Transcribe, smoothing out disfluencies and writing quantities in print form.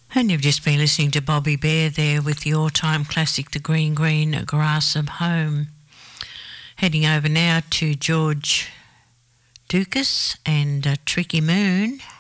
And you've just been listening to Bobby Bear there with the all-time classic, The Green Green Grass of Home. Heading over now to George Dukas and Tricky Moon.